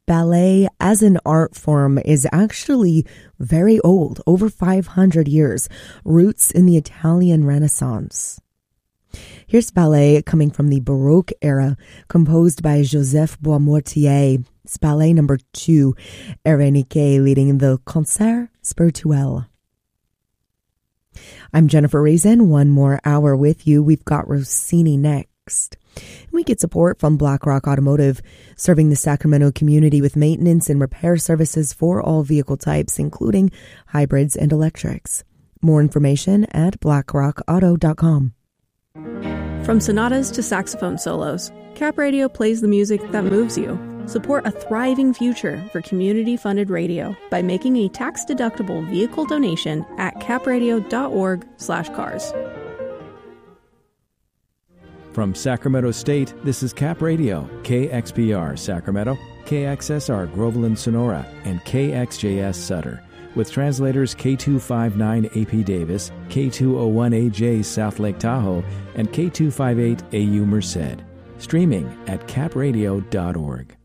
Ballet as an art form is actually very old, over 500 years, roots in the Italian Renaissance. Here's ballet coming from the Baroque era, composed by Joseph Boismortier. It's ballet number 2, Erenike leading the Concert Spirituel. I'm Jennifer Raisin, one more hour with you. We've got Rossini next. We get support from BlackRock Automotive, serving the Sacramento community with maintenance and repair services for all vehicle types, including hybrids and electrics. More information at blackrockauto.com. From sonatas to saxophone solos, Cap Radio plays the music that moves you. Support a thriving future for community-funded radio by making a tax-deductible vehicle donation at capradio.org/cars. From Sacramento State, this is Cap Radio, KXPR Sacramento, KXSR Groveland Sonora, and KXJS Sutter, with translators K259 AP Davis, K201AJ South Lake Tahoe, and K258 AU Merced. Streaming at capradio.org.